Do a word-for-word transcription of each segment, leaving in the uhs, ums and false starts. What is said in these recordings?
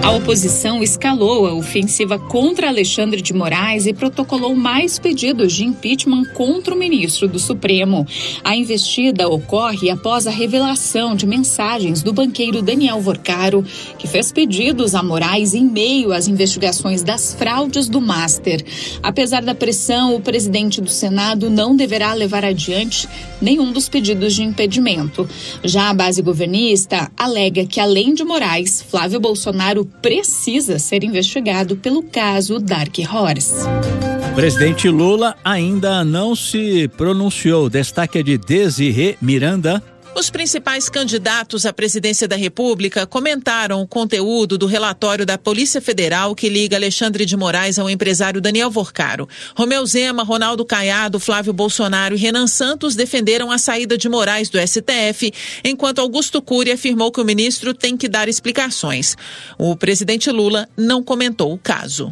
A oposição escalou a ofensiva contra Alexandre de Moraes e protocolou mais pedidos de impeachment contra o ministro do Supremo. A investida ocorre após a revelação de mensagens do banqueiro Daniel Vorcaro, que fez pedidos a Moraes em meio às investigações das fraudes do Master. Apesar da pressão, o presidente do Senado não deverá levar adiante nenhum dos pedidos de impedimento. Já a base governista alega que, além de Moraes, Flávio Bolsonaro precisa ser investigado pelo caso Dark Horse. O presidente Lula ainda não se pronunciou. Destaque é de Desirê Miranda. Os principais candidatos à presidência da República comentaram o conteúdo do relatório da Polícia Federal que liga Alexandre de Moraes ao empresário Daniel Vorcaro. Romeu Zema, Ronaldo Caiado, Flávio Bolsonaro e Renan Santos defenderam a saída de Moraes do S T F, enquanto Augusto Cury afirmou que o ministro tem que dar explicações. O presidente Lula não comentou o caso.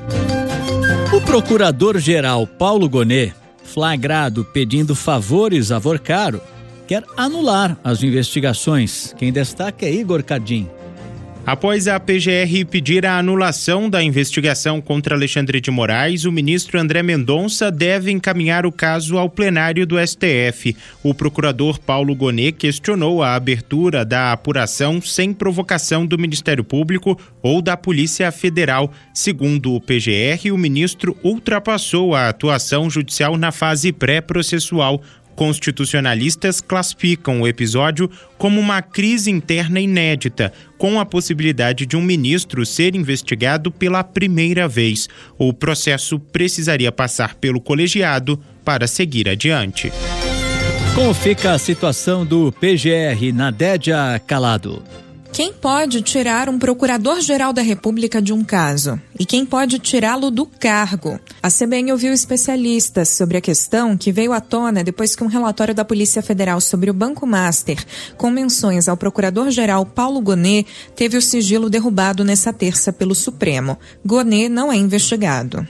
O procurador-geral Paulo Gonet, flagrado pedindo favores a Vorcaro, quer anular as investigações. Quem destaca é Igor Cardim. Após a P G R pedir a anulação da investigação contra Alexandre de Moraes, o ministro André Mendonça deve encaminhar o caso ao plenário do S T F. O procurador Paulo Gonet questionou a abertura da apuração sem provocação do Ministério Público ou da Polícia Federal. Segundo o P G R, o ministro ultrapassou a atuação judicial na fase pré-processual. Constitucionalistas classificam o episódio como uma crise interna inédita, com a possibilidade de um ministro ser investigado pela primeira vez. O processo precisaria passar pelo colegiado para seguir adiante. Como fica a situação do P G R, Nadédia Calado? Quem pode tirar um procurador-geral da República de um caso? E quem pode tirá-lo do cargo? A C B N ouviu especialistas sobre a questão, que veio à tona depois que um relatório da Polícia Federal sobre o Banco Master, com menções ao procurador-geral Paulo Gonet, teve o sigilo derrubado nessa terça pelo Supremo. Gonet não é investigado.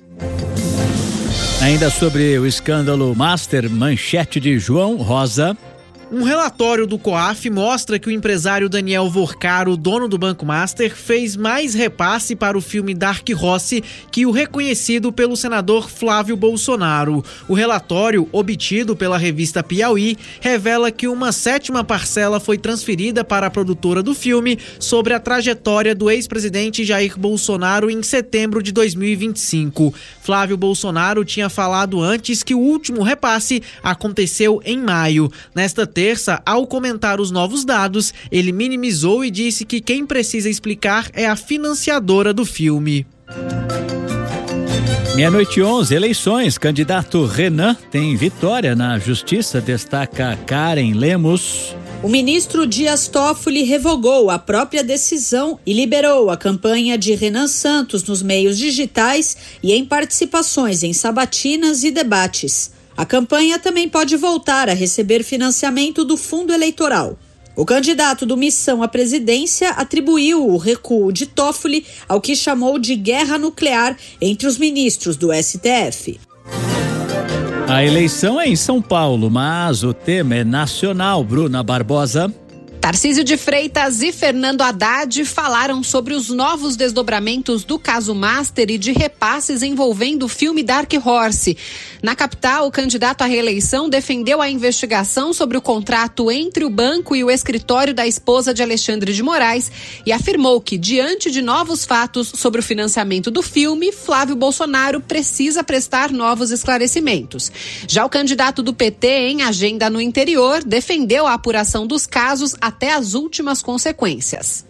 Ainda sobre o escândalo Master, manchete de João Rosa. Um relatório do COAF mostra que o empresário Daniel Vorcaro, dono do Banco Master, fez mais repasse para o filme Dark Horse que o reconhecido pelo senador Flávio Bolsonaro. O relatório, obtido pela revista Piauí, revela que uma sétima parcela foi transferida para a produtora do filme sobre a trajetória do ex-presidente Jair Bolsonaro em setembro de dois mil e vinte e cinco. Flávio Bolsonaro tinha falado antes que o último repasse aconteceu em maio. Nesta terça, ao comentar os novos dados, ele minimizou e disse que quem precisa explicar é a financiadora do filme. Meia-noite e onze, eleições. Candidato Renan tem vitória na justiça, destaca Karen Lemos. O ministro Dias Toffoli revogou a própria decisão e liberou a campanha de Renan Santos nos meios digitais e em participações em sabatinas e debates. A campanha também pode voltar a receber financiamento do fundo eleitoral. O candidato do Missão à presidência atribuiu o recuo de Toffoli ao que chamou de guerra nuclear entre os ministros do S T F. A eleição é em São Paulo, mas o tema é nacional. Bruna Barbosa. Tarcísio de Freitas e Fernando Haddad falaram sobre os novos desdobramentos do caso Master e de repasses envolvendo o filme Dark Horse. Na capital, o candidato à reeleição defendeu a investigação sobre o contrato entre o banco e o escritório da esposa de Alexandre de Moraes e afirmou que, diante de novos fatos sobre o financiamento do filme, Flávio Bolsonaro precisa prestar novos esclarecimentos. Já o candidato do P T, em agenda no interior, defendeu a apuração dos casos até as últimas consequências.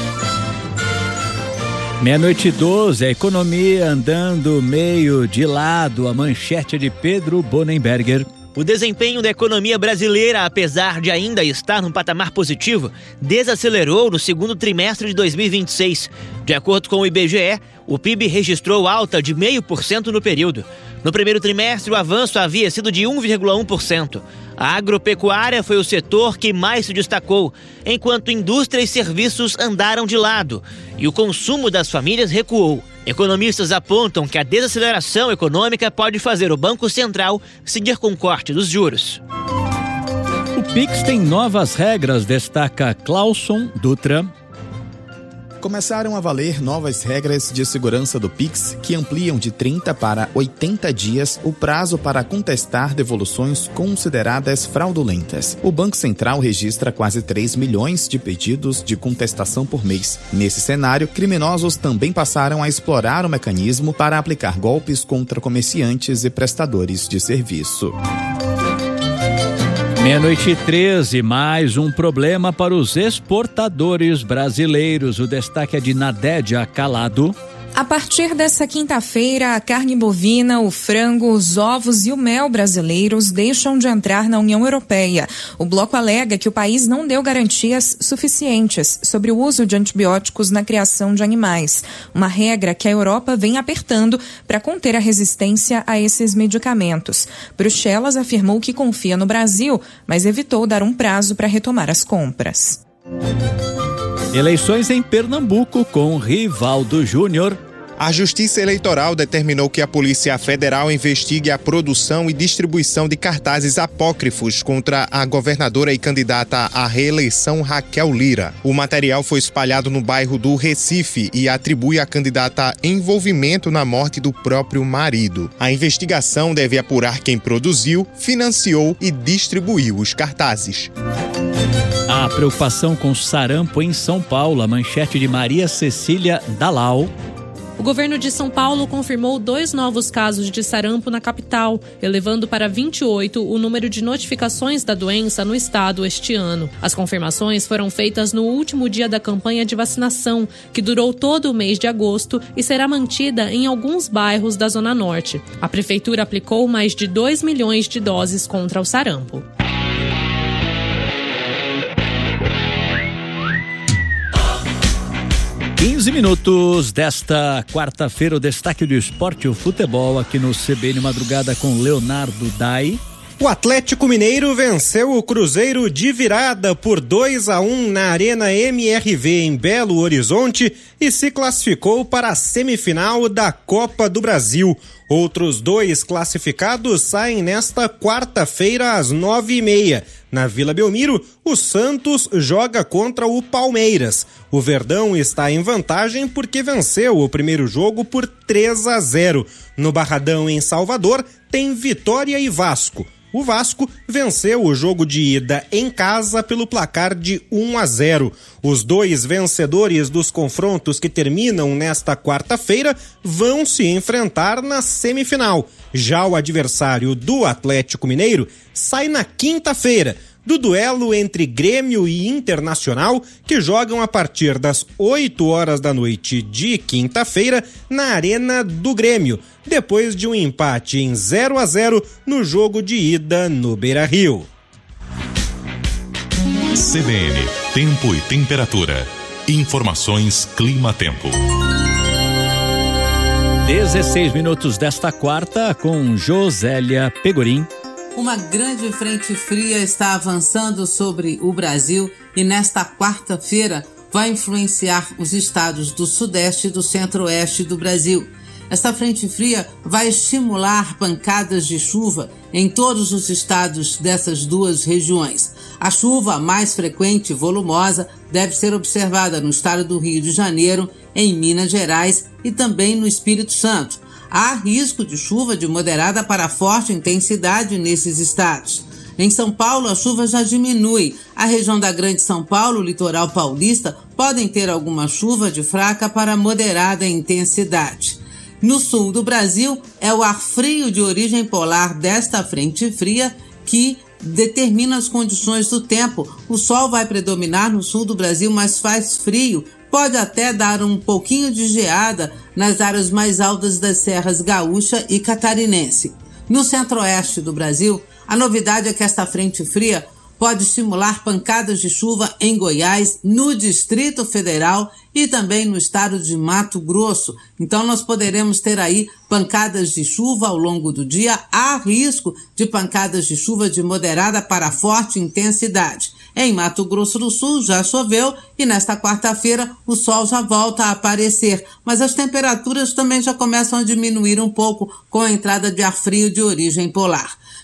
Meia-noite e doze, a economia andando meio de lado. A manchete de Pedro Bonenberger. O desempenho da economia brasileira, apesar de ainda estar num patamar positivo, desacelerou no segundo trimestre de dois mil e vinte e seis. De acordo com o I B G E, o P I B registrou alta de zero vírgula cinco por cento no período. No primeiro trimestre, o avanço havia sido de um vírgula um por cento. A agropecuária foi o setor que mais se destacou, enquanto indústria e serviços andaram de lado e o consumo das famílias recuou. Economistas apontam que a desaceleração econômica pode fazer o Banco Central seguir com o corte dos juros. O Pix tem novas regras, destaca Clauson Dutra. Começaram a valer novas regras de segurança do Pix que ampliam de trinta para oitenta dias o prazo para contestar devoluções consideradas fraudulentas. O Banco Central registra quase três milhões de pedidos de contestação por mês. Nesse cenário, criminosos também passaram a explorar o mecanismo para aplicar golpes contra comerciantes e prestadores de serviço. Meia-noite e treze, mais um problema para os exportadores brasileiros. O destaque é de Nadédia Calado. A partir dessa quinta-feira, a carne bovina, o frango, os ovos e o mel brasileiros deixam de entrar na União Europeia. O bloco alega que o país não deu garantias suficientes sobre o uso de antibióticos na criação de animais. Uma regra que a Europa vem apertando para conter a resistência a esses medicamentos. Bruxelas afirmou que confia no Brasil, mas evitou dar um prazo para retomar as compras. Eleições em Pernambuco com Rivaldo Júnior. A Justiça Eleitoral determinou que a Polícia Federal investigue a produção e distribuição de cartazes apócrifos contra a governadora e candidata à reeleição Raquel Lira. O material foi espalhado no bairro do Recife e atribui à candidata envolvimento na morte do próprio marido. A investigação deve apurar quem produziu, financiou e distribuiu os cartazes. A preocupação com sarampo em São Paulo, a manchete de Maria Cecília Dalal. O governo de São Paulo confirmou dois novos casos de sarampo na capital, elevando para vinte e oito o número de notificações da doença no estado este ano. As confirmações foram feitas no último dia da campanha de vacinação, que durou todo o mês de agosto e será mantida em alguns bairros da Zona Norte. A prefeitura aplicou mais de dois milhões de doses contra o sarampo. quinze minutos desta quarta-feira, o destaque do esporte e o futebol aqui no C B N Madrugada com Leonardo Dai. O Atlético Mineiro venceu o Cruzeiro de virada por dois a um na Arena M R V em Belo Horizonte e se classificou para a semifinal da Copa do Brasil. Outros dois classificados saem nesta quarta-feira às nove e meia. Na Vila Belmiro, o Santos joga contra o Palmeiras. O Verdão está em vantagem porque venceu o primeiro jogo por três a zero. No Barradão, em Salvador, tem Vitória e Vasco. O Vasco venceu o jogo de ida em casa pelo placar de um a zero. Os dois vencedores dos confrontos que terminam nesta quarta-feira vão se enfrentar na semifinal. Já o adversário do Atlético Mineiro sai na quinta-feira, do duelo entre Grêmio e Internacional, que jogam a partir das oito horas da noite de quinta-feira na Arena do Grêmio, depois de um empate em zero a zero no jogo de ida no Beira-Rio. C B N, tempo e temperatura. Informações Clima-Tempo. dezesseis minutos desta quarta com Josélia Pegorim. Uma grande frente fria está avançando sobre o Brasil e nesta quarta-feira vai influenciar os estados do Sudeste e do Centro-Oeste do Brasil. Esta frente fria vai estimular pancadas de chuva em todos os estados dessas duas regiões. A chuva mais frequente e volumosa deve ser observada no estado do Rio de Janeiro, em Minas Gerais e também no Espírito Santo. Há risco de chuva de moderada para forte intensidade nesses estados. Em São Paulo, a chuva já diminui. A região da Grande São Paulo, o litoral paulista, podem ter alguma chuva de fraca para moderada intensidade. No sul do Brasil, é o ar frio de origem polar desta frente fria que determina as condições do tempo. O sol vai predominar no sul do Brasil, mas faz frio. Pode até dar um pouquinho de geada nas áreas mais altas das serras gaúcha e catarinense. No centro-oeste do Brasil, a novidade é que esta frente fria pode estimular pancadas de chuva em Goiás, no Distrito Federal e também no estado de Mato Grosso. Então nós poderemos ter aí pancadas de chuva ao longo do dia. Há risco de pancadas de chuva de moderada para forte intensidade. Em Mato Grosso do Sul já choveu e nesta quarta-feira o sol já volta a aparecer, mas as temperaturas também já começam a diminuir um pouco com a entrada de ar frio de origem polar.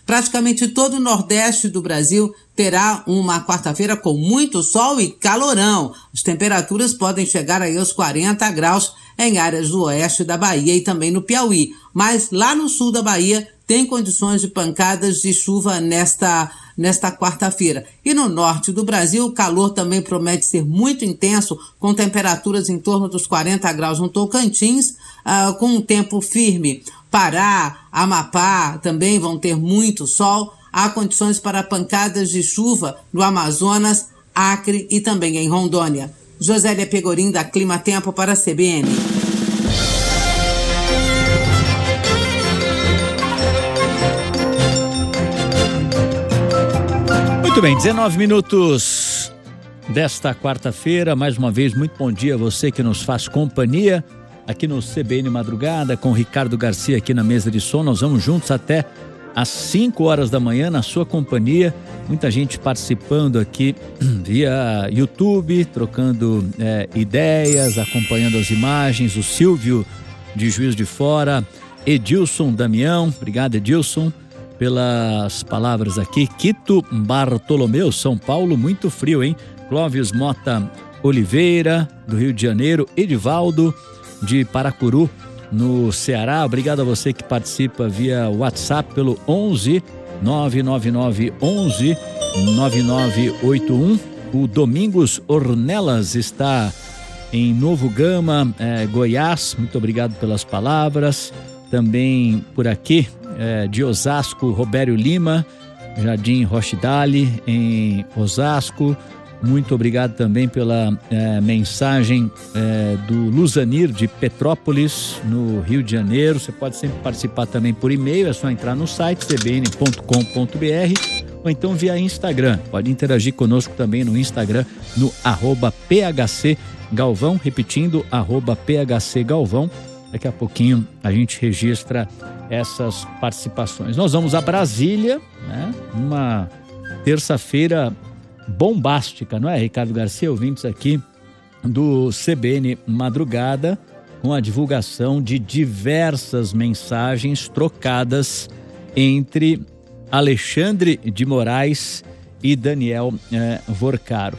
Praticamente todo o nordeste do Brasil terá uma quarta-feira com muito sol e calorão. As temperaturas podem chegar aí aos quarenta graus em áreas do oeste da Bahia e também no Piauí. Mas lá no sul da Bahia tem condições de pancadas de chuva nesta, nesta quarta-feira. E no norte do Brasil, o calor também promete ser muito intenso, com temperaturas em torno dos quarenta graus no Tocantins, uh, com um tempo firme. Pará, Amapá também vão ter muito sol. Há condições para pancadas de chuva no Amazonas, Acre e também em Rondônia. Josélia Pegorim, da Clima Tempo, para a C B N. Muito bem, dezenove minutos desta quarta-feira. Mais uma vez, muito bom dia a você que nos faz companhia aqui no C B N Madrugada, com o Ricardo Garcia aqui na mesa de som. Nós vamos juntos até às cinco horas da manhã na sua companhia. Muita gente participando aqui via YouTube, trocando é, ideias, acompanhando as imagens. O Silvio de Juiz de Fora, Edilson Damião, obrigado Edilson pelas palavras aqui. Quito Bartolomeu, São Paulo, muito frio, hein? Clóvis Mota Oliveira, do Rio de Janeiro. Edivaldo de Paracuru, no Ceará. Obrigado a você que participa via WhatsApp pelo onze nove nove nove onze nove nove oito um. O Domingos Ornelas está em Novo Gama, eh, Goiás. Muito obrigado pelas palavras. Também por aqui, eh, de Osasco, Robério Lima, Jardim Rochdale, em Osasco. Muito obrigado também pela eh, mensagem eh, do Luzanir de Petrópolis, no Rio de Janeiro. Você pode sempre participar também por e-mail, é só entrar no site c b n ponto com ponto b r ou então via Instagram. Pode interagir conosco também no Instagram, no arroba P H C Galvão, repetindo, arroba P H C Galvão. Daqui a pouquinho a gente registra essas participações. Nós vamos a Brasília, né? Uma terça-feira bombástica, não é, Ricardo Garcia? Ouvintes aqui do C B N Madrugada, com a divulgação de diversas mensagens trocadas entre Alexandre de Moraes e Daniel eh, Vorcaro.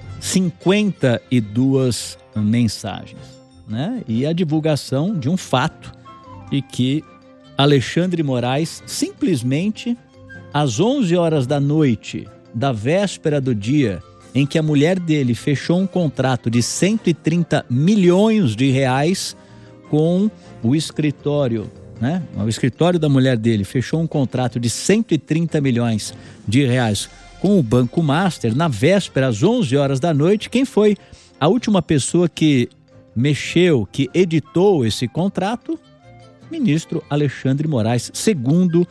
cinquenta e duas mensagens, né? E a divulgação de um fato de que Alexandre de Moraes simplesmente às onze horas da noite da véspera do dia em que a mulher dele fechou um contrato de cento e trinta milhões de reais com o escritório, né? O escritório da mulher dele fechou um contrato de cento e trinta milhões de reais com o Banco Master na véspera, às onze horas da noite. Quem foi a última pessoa que mexeu, que editou esse contrato? Ministro Alexandre de Moraes, segundo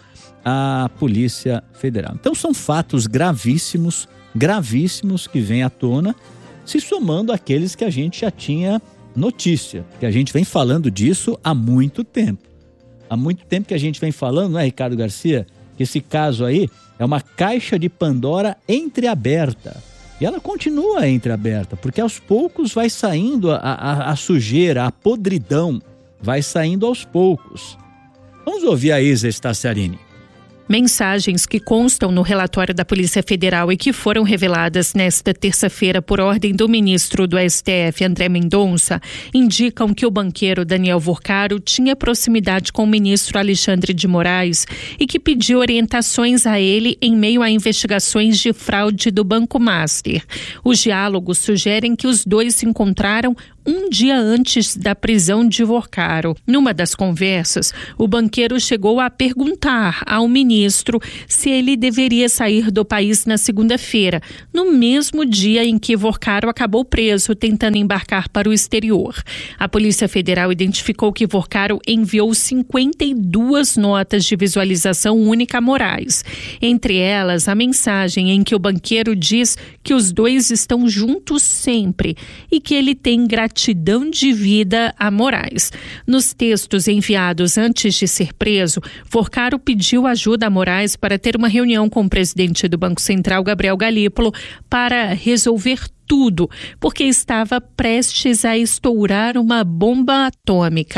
a Polícia Federal. Então são fatos gravíssimos, gravíssimos que vêm à tona, se somando àqueles que a gente já tinha notícia, que a gente vem falando disso há muito tempo. Há muito tempo que a gente vem falando, não é, Ricardo Garcia, que esse caso aí é uma caixa de Pandora entreaberta. E ela continua entreaberta, porque aos poucos vai saindo a, a, a sujeira, a podridão, vai saindo aos poucos. Vamos ouvir a Isa Staciarini. Mensagens que constam no relatório da Polícia Federal e que foram reveladas nesta terça-feira por ordem do ministro do S T F, André Mendonça, indicam que o banqueiro Daniel Vorcaro tinha proximidade com o ministro Alexandre de Moraes e que pediu orientações a ele em meio a investigações de fraude do Banco Master. Os diálogos sugerem que os dois se encontraram um dia antes da prisão de Vorcaro. Numa das conversas, o banqueiro chegou a perguntar ao ministro se ele deveria sair do país na segunda-feira, no mesmo dia em que Vorcaro acabou preso, tentando embarcar para o exterior. A Polícia Federal identificou que Vorcaro enviou cinquenta e duas notas de visualização única a Moraes. Entre elas, a mensagem em que o banqueiro diz que os dois estão juntos sempre e que ele tem gratidão gratidão de vida a Moraes. Nos textos enviados antes de ser preso, Vorcaro pediu ajuda a Moraes para ter uma reunião com o presidente do Banco Central, Gabriel Galípolo, para resolver tudo, porque estava prestes a estourar uma bomba atômica.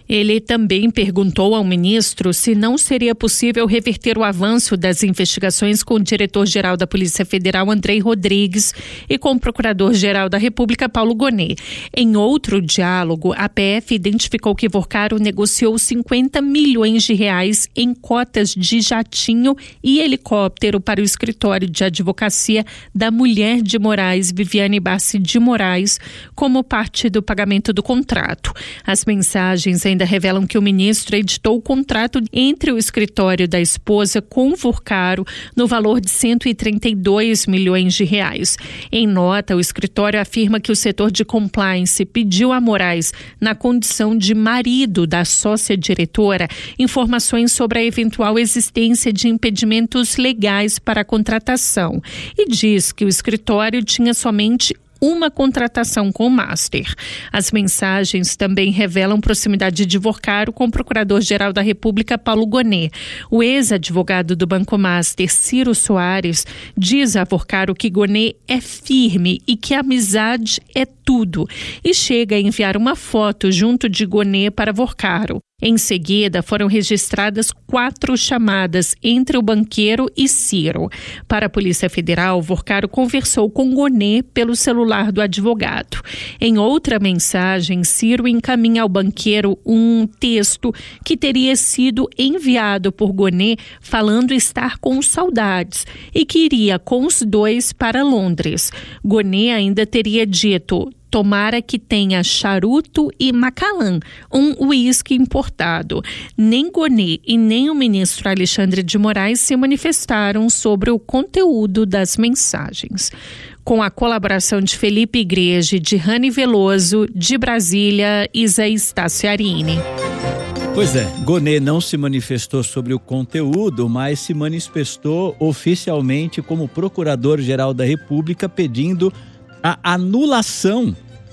Ele também perguntou ao ministro se não seria possível reverter o avanço das investigações com o diretor-geral da Polícia Federal, Andrei Rodrigues, e com o procurador-geral da República, Paulo Gonet. Em outro diálogo, a P F identificou que Vorcaro negociou cinquenta milhões de reais em cotas de jatinho e helicóptero para o escritório de advocacia da mulher de Moraes, Viviane Bassi de Moraes, como parte do pagamento do contrato. As mensagens ainda revelam que o ministro editou o contrato entre o escritório da esposa com Vorcaro no valor de cento e trinta e dois milhões de reais. Em nota, o escritório afirma que o setor de compliance pediu a Moraes, na condição de marido da sócia diretora, informações sobre a eventual existência de impedimentos legais para a contratação e diz que o escritório tinha somente uma contratação com o Master. As mensagens também revelam proximidade de Vorcaro com o Procurador-Geral da República, Paulo Gonet. O ex-advogado do Banco Master, Ciro Soares, diz a Vorcaro que Gonet é firme e que a amizade é tudo, e chega a enviar uma foto junto de Gonet para Vorcaro. Em seguida, foram registradas quatro chamadas entre o banqueiro e Ciro. Para a Polícia Federal, Vorcaro conversou com Gonet pelo celular do advogado. Em outra mensagem, Ciro encaminha ao banqueiro um texto que teria sido enviado por Gonet falando estar com saudades e que iria com os dois para Londres. Gonet ainda teria dito: tomara que tenha charuto e Macallan, um uísque importado. Nem Gonet e nem o ministro Alexandre de Moraes se manifestaram sobre o conteúdo das mensagens. Com a colaboração de Felipe Igreja e de Rani Veloso, de Brasília, Isa Staciarini. Pois é, Gonet não se manifestou sobre o conteúdo, mas se manifestou oficialmente como Procurador-Geral da República pedindo a anulação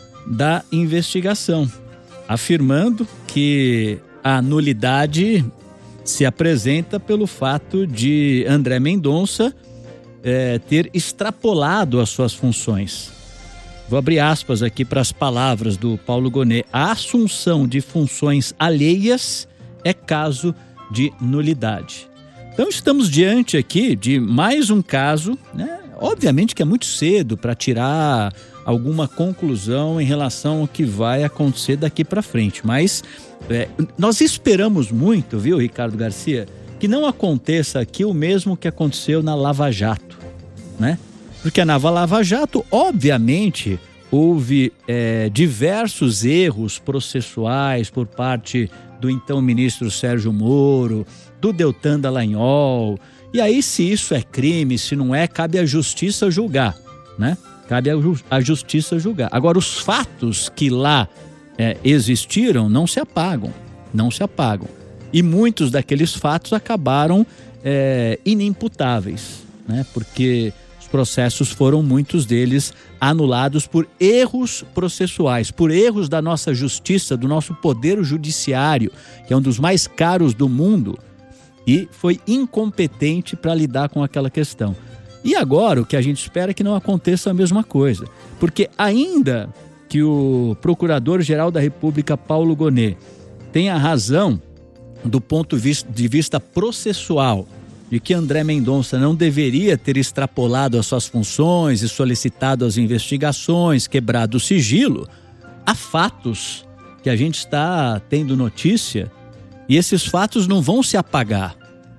da investigação, afirmando que a nulidade se apresenta pelo fato de André Mendonça eh, ter extrapolado as suas funções. Vou abrir aspas aqui para as palavras do Paulo Gonet. A assunção de funções alheias é caso de nulidade. Então estamos diante aqui de mais um caso, né? Obviamente que é muito cedo para tirar alguma conclusão em relação ao que vai acontecer daqui para frente, mas é, nós esperamos muito, viu, Ricardo Garcia, que não aconteça aqui o mesmo que aconteceu na Lava Jato, né? Porque na Lava Jato, obviamente, houve é, diversos erros processuais por parte do então ministro Sérgio Moro, do Deltan Dallagnol. E aí, se isso é crime, se não é, cabe à justiça julgar, né? Cabe à justiça julgar. Agora, os fatos que lá é, existiram não se apagam, não se apagam. E muitos daqueles fatos acabaram é, inimputáveis, né? Porque os processos foram, muitos deles, anulados por erros processuais, por erros da nossa justiça, do nosso poder judiciário, que é um dos mais caros do mundo, e foi incompetente para lidar com aquela questão. E agora o que a gente espera é que não aconteça a mesma coisa, porque ainda que o Procurador-Geral da República, Paulo Gonet, tenha razão do ponto de vista processual, de que André Mendonça não deveria ter extrapolado as suas funções e solicitado as investigações, quebrado o sigilo, há fatos que a gente está tendo notícia e esses fatos não vão se apagar.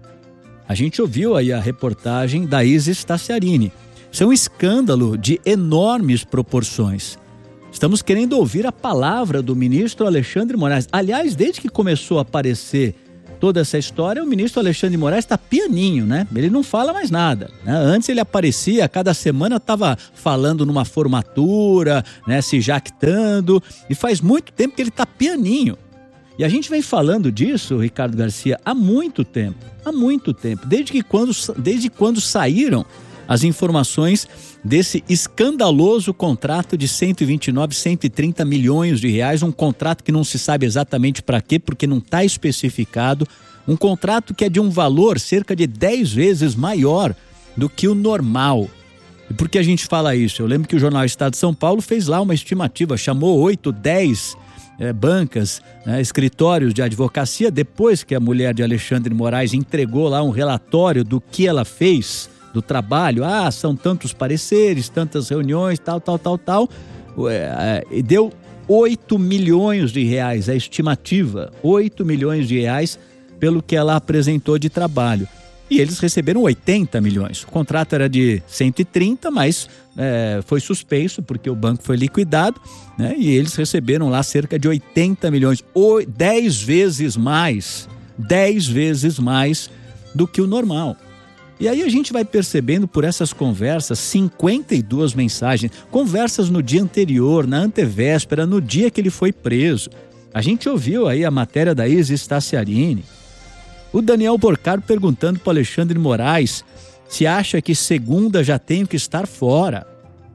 A gente ouviu aí a reportagem da Isa Staciarini. Isso é um escândalo de enormes proporções. Estamos querendo ouvir a palavra do ministro Alexandre de Moraes. Aliás, desde que começou a aparecer toda essa história, o ministro Alexandre de Moraes está pianinho, né? Ele não fala mais nada, né? Antes ele aparecia, cada semana estava falando numa formatura, né? Se jactando, e faz muito tempo que ele está pianinho. E a gente vem falando disso, Ricardo Garcia, há muito tempo, há muito tempo, desde que quando, desde quando saíram as informações desse escandaloso contrato de cento e vinte e nove, cento e trinta milhões de reais, um contrato que não se sabe exatamente para quê, porque não está especificado, um contrato que é de um valor cerca de dez vezes maior do que o normal. E por que a gente fala isso? Eu lembro que o jornal Estado de São Paulo fez lá uma estimativa, chamou oito, dez é, bancas, né, escritórios de advocacia, depois que a mulher de Alexandre de Moraes entregou lá um relatório do que ela fez, do trabalho. Ah, são tantos pareceres, tantas reuniões, tal, tal, tal, tal. É, é, e deu oito milhões de reais, a estimativa, oito milhões de reais pelo que ela apresentou de trabalho. E eles receberam oitenta milhões. O contrato era de cento e trinta, mas é, foi suspenso porque o banco foi liquidado, né? E eles receberam lá cerca de oitenta milhões, dez vezes mais, dez vezes mais do que o normal. E aí a gente vai percebendo por essas conversas, cinquenta e duas mensagens, conversas no dia anterior, na antevéspera, no dia que ele foi preso. A gente ouviu aí a matéria da Isis Staciarini. O Daniel Porcaro perguntando para Alexandre de Moraes se acha que segunda já tenho que estar fora.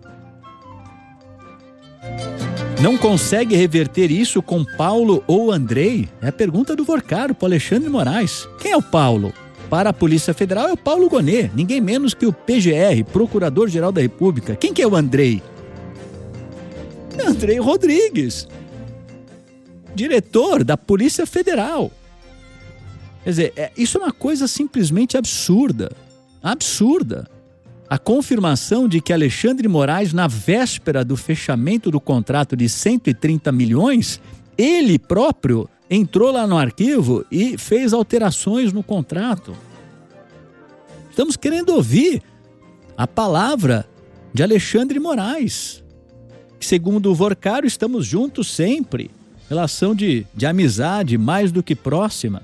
Não consegue reverter isso com Paulo ou Andrei? É a pergunta do Porcaro para Alexandre de Moraes. Quem é o Paulo? Para a Polícia Federal é o Paulo Gonet, ninguém menos que o P G R, Procurador-Geral da República. Quem que é o Andrei? Andrei Rodrigues, diretor da Polícia Federal. Quer dizer, é, isso é uma coisa simplesmente absurda, absurda. A confirmação de que Alexandre de Moraes, na véspera do fechamento do contrato de cento e trinta milhões, ele próprio entrou lá no arquivo e fez alterações no contrato. Estamos querendo ouvir a palavra de Alexandre de Moraes. Segundo o Porcaro, estamos juntos sempre. Relação de, de amizade mais do que próxima.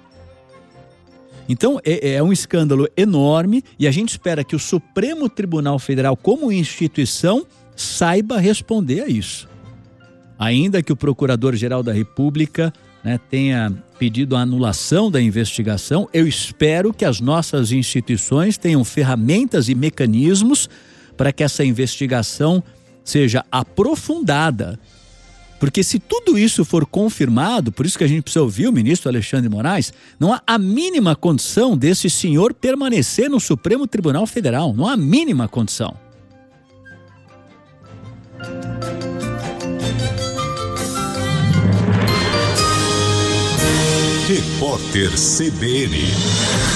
Então, é, é um escândalo enorme e a gente espera que o Supremo Tribunal Federal, como instituição, saiba responder a isso. Ainda que o Procurador-Geral da República, né, tenha pedido a anulação da investigação, eu espero que as nossas instituições tenham ferramentas e mecanismos para que essa investigação seja aprofundada. Porque se tudo isso for confirmado, por isso que a gente precisa ouvir o ministro Alexandre de Moraes, não há a mínima condição desse senhor permanecer no Supremo Tribunal Federal. Não há a mínima condição. Repórter C B N.